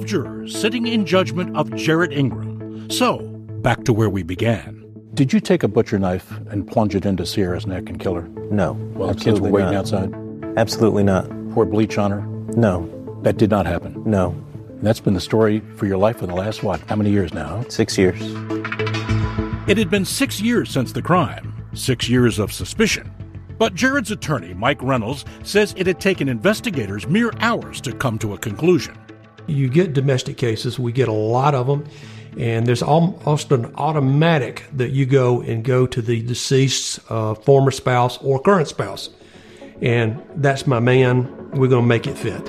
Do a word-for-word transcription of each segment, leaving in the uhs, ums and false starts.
twelve jurors sitting in judgment of Jared Ingram. So, back to where we began. Did you take a butcher knife and plunge it into Sierra's neck and kill her? No. While the kids were waiting not. outside? Absolutely not. Pour bleach on her? No. That did not happen? No. And that's been the story for your life for the last, what, how many years now? Six years. It had been six years since the crime, six years of suspicion. But Jared's attorney, Mike Reynolds, says it had taken investigators mere hours to come to a conclusion. You get domestic cases, we get a lot of them, and there's almost an automatic that you go and go to the deceased's uh, former spouse or current spouse. And that's my man, we're going to make it fit.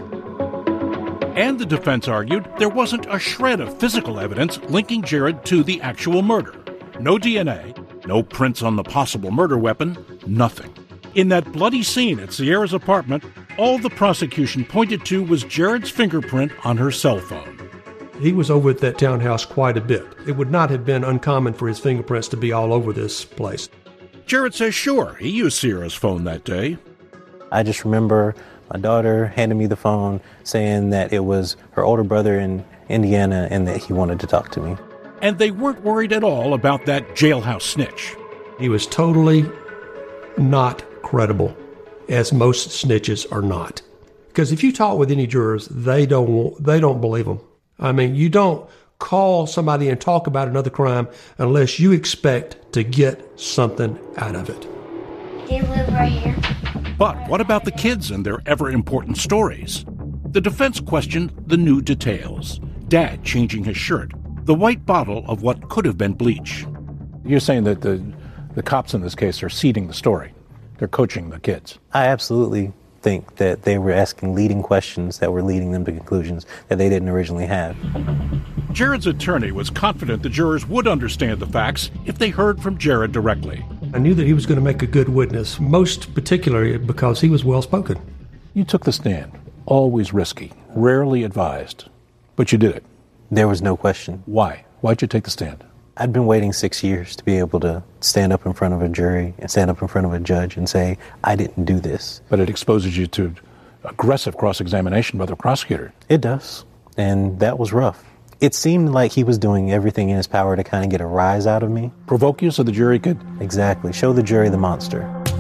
And the defense argued there wasn't a shred of physical evidence linking Jared to the actual murder. No D N A, no prints on the possible murder weapon, nothing. In that bloody scene at Sierra's apartment, all the prosecution pointed to was Jared's fingerprint on her cell phone. He was over at that townhouse quite a bit. It would not have been uncommon for his fingerprints to be all over this place. Jared says sure, he used Sierra's phone that day. I just remember my daughter handed me the phone saying that it was her older brother in Indiana and that he wanted to talk to me. And they weren't worried at all about that jailhouse snitch. He was totally not credible, as most snitches are not. Because if you talk with any jurors, they don't they don't believe them. I mean, you don't call somebody and talk about another crime unless you expect to get something out of it. Do you live right here? But what about the kids and their ever-important stories? The defense questioned the new details. Dad changing his shirt, the white bottle of what could have been bleach. You're saying that the, the cops in this case are seeding the story. They're coaching the kids. I absolutely think that they were asking leading questions that were leading them to conclusions that they didn't originally have. Jared's attorney was confident the jurors would understand the facts if they heard from Jared directly. I knew that he was going to make a good witness, most particularly because he was well-spoken. You took the stand. Always risky, rarely advised. But you did it. There was no question. Why? Why'd you take the stand? I'd been waiting six years to be able to stand up in front of a jury and stand up in front of a judge and say, I didn't do this. But it exposes you to aggressive cross-examination by the prosecutor. It does. And that was rough. It seemed like he was doing everything in his power to kind of get a rise out of me. Provoke you so the jury could... Exactly. Show the jury the monster.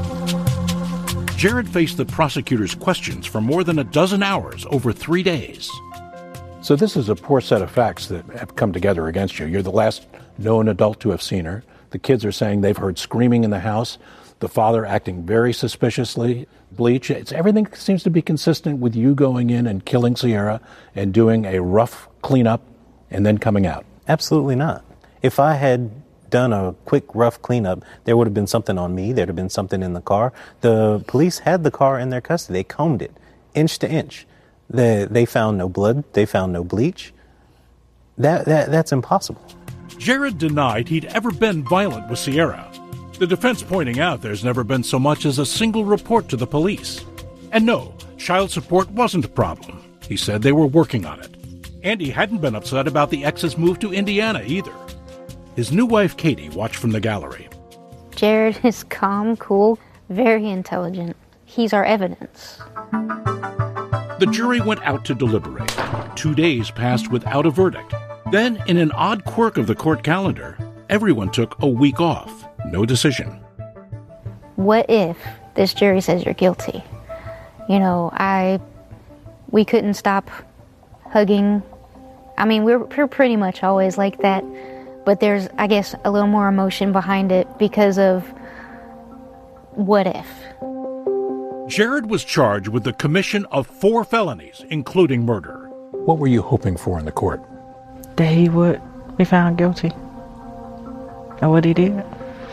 Jared faced the prosecutor's questions for more than a dozen hours over three days. So this is a poor set of facts that have come together against you. You're the last known adult to have seen her. The kids are saying they've heard screaming in the house. The father acting very suspiciously. Bleach. It's, everything seems to be consistent with you going in and killing Sierra and doing a rough cleanup and then coming out. Absolutely not. If I had done a quick, rough cleanup, there would have been something on me. There'd have been something in the car. The police had the car in their custody. They combed it inch to inch. They, they found no blood. They found no bleach. That, that That's impossible. Jared denied he'd ever been violent with Sierra. The defense pointing out there's never been so much as a single report to the police. And no, child support wasn't a problem. He said they were working on it. And he hadn't been upset about the ex's move to Indiana either. His new wife, Katie, watched from the gallery. Jared is calm, cool, very intelligent. He's our evidence. The jury went out to deliberate. Two days passed without a verdict. Then, in an odd quirk of the court calendar, everyone took a week off. No decision. What if this jury says you're guilty? You know, I... We couldn't stop hugging. I mean, we're, we're pretty much always like that. But there's, I guess, a little more emotion behind it because of what if. Jared was charged with the commission of four felonies, including murder. What were you hoping for in the court? That he would be found guilty of what he did.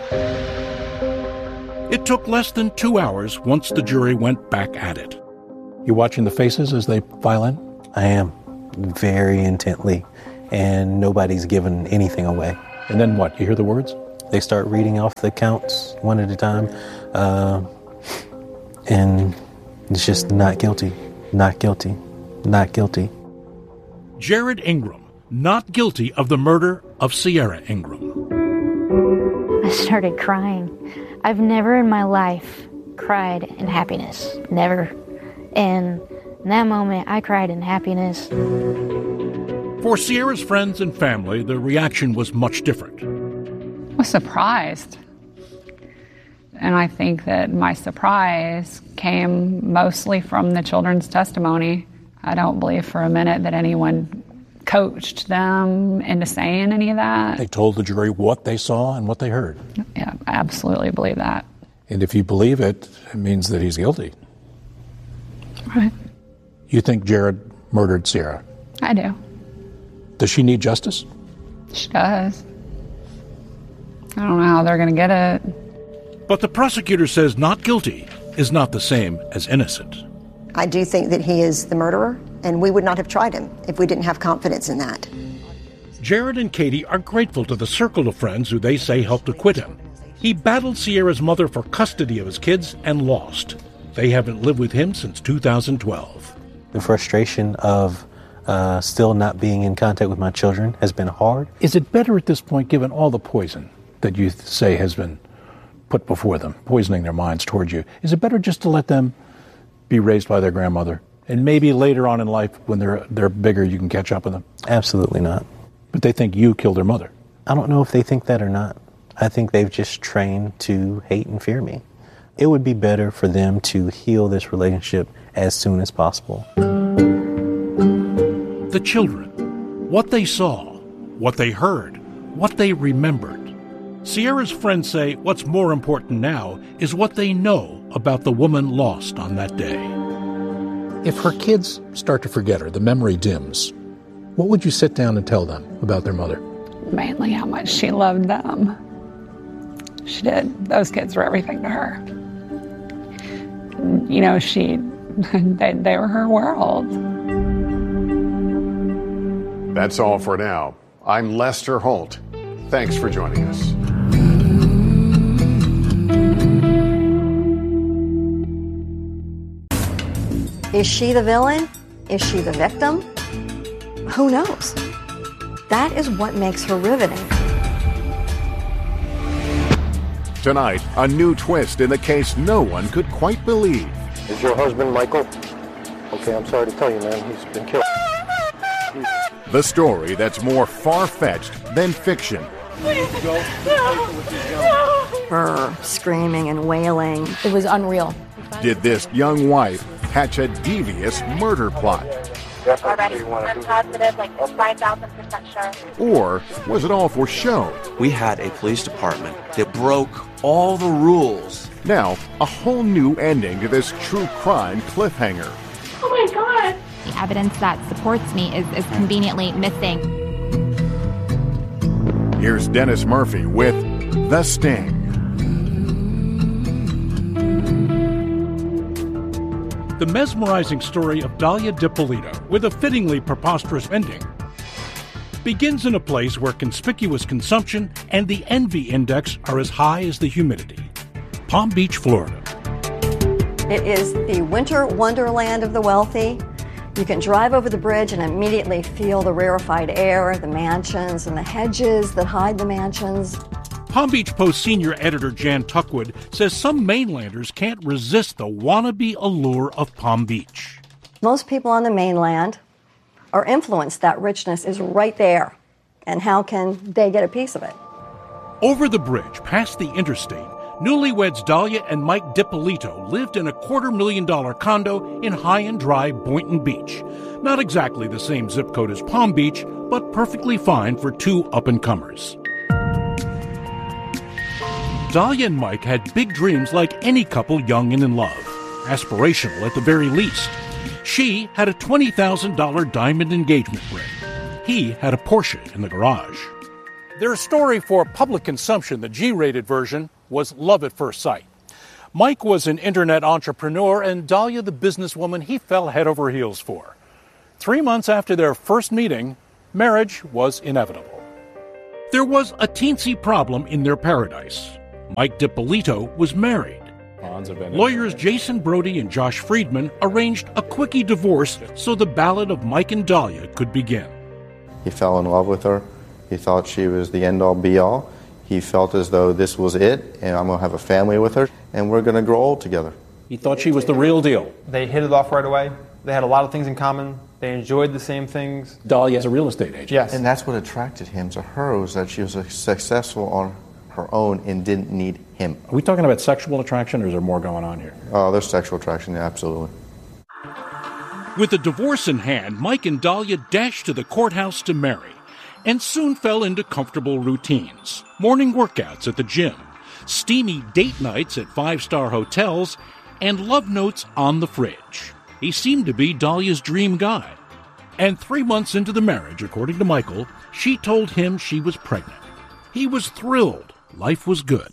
It took less than two hours once the jury went back at it. You watching the faces as they file in? I am, very intently, and nobody's given anything away. And then what? You hear the words? They start reading off the counts one at a time, uh, and it's just not guilty, not guilty, not guilty. Jared Ingram, not guilty of the murder of Sierra Ingram. I started crying. I've never in my life cried in happiness. Never. And in that moment, I cried in happiness. For Sierra's friends and family, the reaction was much different. I was surprised. And I think that my surprise came mostly from the children's testimony. I don't believe for a minute that anyone coached them into saying any of that. They told the jury what they saw and what they heard. Yeah, I absolutely believe that. And if you believe it, it means that he's guilty. Right. You think Jared murdered Sierra? I do. Does she need justice? She does. I don't know how they're going to get it. But the prosecutor says not guilty is not the same as innocent. I do think that he is the murderer, and we would not have tried him if we didn't have confidence in that. Jared and Katie are grateful to the circle of friends who they say helped acquit him. He battled Sierra's mother for custody of his kids and lost. They haven't lived with him since two thousand twelve. The frustration of uh, still not being in contact with my children has been hard. Is it better at this point, given all the poison that you say has been put before them, poisoning their minds towards you, is it better just to let them be raised by their grandmother? And maybe later on in life, when they're they're bigger, you can catch up with them? Absolutely not. But they think you killed their mother. I don't know if they think that or not. I think they've just trained to hate and fear me. It would be better for them to heal this relationship as soon as possible. The children, what they saw, what they heard, what they remembered. Sierra's friends say what's more important now is what they know about the woman lost on that day. If her kids start to forget her, the memory dims, what would you sit down and tell them about their mother? Mainly how much she loved them. She did. Those kids were everything to her. You know, she, they, they were her world. That's all for now. I'm Lester Holt. Thanks for joining us. Is she the villain? Is she the victim? Who knows? That is what makes her riveting. Tonight, a new twist in the case no one could quite believe. Is your husband Michael? Okay, I'm sorry to tell you, man, he's been killed. The story that's more far-fetched than fiction. Her screaming and wailing. It was unreal. Did this young wife hatch a devious murder plot? Already, I'm positive, like five thousand percent sure. Or was it all for show? We had a police department that broke all the rules. Now, a whole new ending to this true crime cliffhanger. Oh my God! The evidence that supports me is, is conveniently missing. Here's Dennis Murphy with The Sting. The mesmerizing story of Dalia Dippolito, with a fittingly preposterous ending, begins in a place where conspicuous consumption and the envy index are as high as the humidity. Palm Beach, Florida. It is the winter wonderland of the wealthy. You can drive over the bridge and immediately feel the rarefied air, the mansions, and the hedges that hide the mansions. Palm Beach Post senior editor Jan Tuckwood says some mainlanders can't resist the wannabe allure of Palm Beach. Most people on the mainland are influenced. That richness is right there. And how can they get a piece of it? Over the bridge, past the interstate, newlyweds Dalia and Mike Dippolito lived in a quarter million dollar condo in high and dry Boynton Beach. Not exactly the same zip code as Palm Beach, but perfectly fine for two up-and-comers. Dalia and Mike had big dreams like any couple young and in love. Aspirational at the very least. She had a twenty thousand dollars diamond engagement ring. He had a Porsche in the garage. Their story for public consumption, the G-rated version, was love at first sight. Mike was an internet entrepreneur and Dalia the businesswoman he fell head over heels for. Three months after their first meeting, marriage was inevitable. There was a teensy problem in their paradise. Mike Dippolito was married. Lawyers Jason Brody and Josh Friedman arranged a quickie divorce so the ballad of Mike and Dalia could begin. He fell in love with her. He thought she was the end-all, be-all. He felt as though this was it, and I'm going to have a family with her, and we're going to grow old together. He thought she was the real deal. They hit it off right away. They had a lot of things in common. They enjoyed the same things. Dahlia is a real estate agent. Yes. And that's what attracted him to her, was that she was successful on her own and didn't need him. Are we talking about sexual attraction, or is there more going on here? Oh, there's sexual attraction, yeah, absolutely. With a divorce in hand, Mike and Dahlia dashed to the courthouse to marry and soon fell into comfortable routines. Morning workouts at the gym, steamy date nights at five-star hotels, and love notes on the fridge. He seemed to be Dahlia's dream guy. And three months into the marriage, according to Michael, she told him she was pregnant. He was thrilled. Life was good.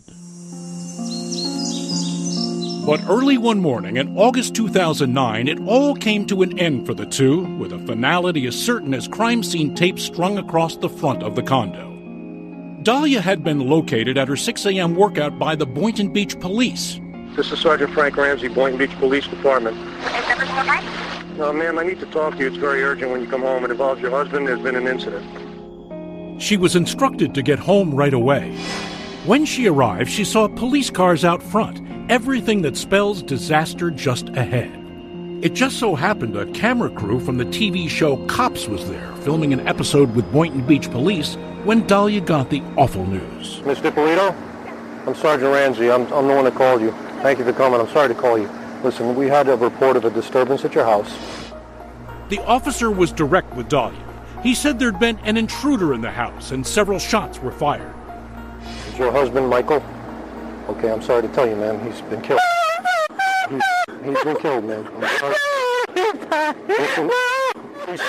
But early one morning in August two thousand nine, it all came to an end for the two, with a finality as certain as crime scene tape strung across the front of the condo. Dahlia had been located at her six a.m. workout by the Boynton Beach Police. This is Sergeant Frank Ramsey, Boynton Beach Police Department. No, ma'am, I need to talk to you. It's very urgent when you come home. It involves your husband. There's been an incident. She was instructed to get home right away. When she arrived, she saw police cars out front, everything that spells disaster just ahead. It just so happened a camera crew from the T V show Cops was there, filming an episode with Boynton Beach Police when Dahlia got the awful news. Miss DiPolito, I'm Sergeant Ramsey. I'm, I'm the one that called you. Thank you for coming. I'm sorry to call you. Listen, we had a report of a disturbance at your house. The officer was direct with Dahlia. He said there'd been an intruder in the house and several shots were fired. Is your husband Michael? Okay, I'm sorry to tell you, man. He's been killed. He's, he's been killed, man. I'm sorry. Listen, please,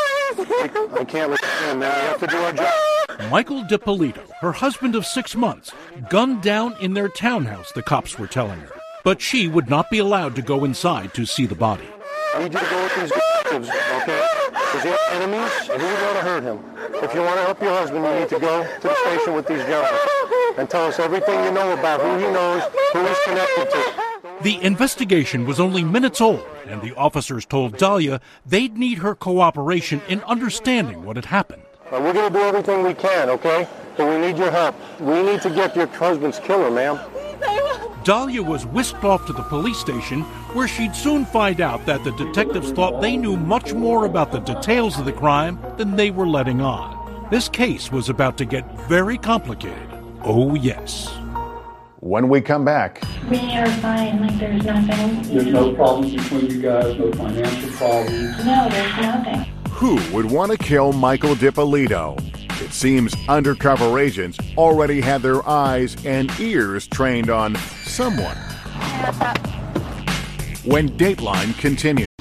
I, I can't let you in, man. We have to do our job. Michael DiPolito, her husband of six months, gunned down in their townhouse, the cops were telling her. But she would not be allowed to go inside to see the body. I need you to go with these detectives, okay? Because you have enemies, and who would want to hurt him? If you want to help your husband, you need to go to the station with these gentlemen and tell us everything you know about who he knows, who he's connected to. The investigation was only minutes old, and the officers told Dahlia they'd need her cooperation in understanding what had happened. Uh, we're going to do everything we can, okay? But we need your help. We need to get your husband's killer, ma'am. Dahlia was whisked off to the police station, where she'd soon find out that the detectives thought they knew much more about the details of the crime than they were letting on. This case was about to get very complicated. Oh, yes. When we come back... We are fine, like there's nothing. There's no problems between you guys, no financial problems. No, there's nothing. Who would want to kill Michael DiPolito? It seems undercover agents already had their eyes and ears trained on someone. When Dateline continues.